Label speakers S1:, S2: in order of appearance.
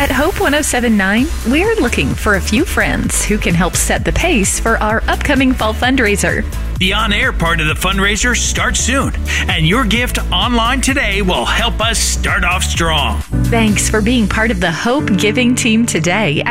S1: At Hope 1079, we're looking for a few friends who can help set the pace for our upcoming fall fundraiser.
S2: The on-air part of the fundraiser starts soon, and your gift online today will help us start off strong.
S1: Thanks for being part of the Hope Giving team today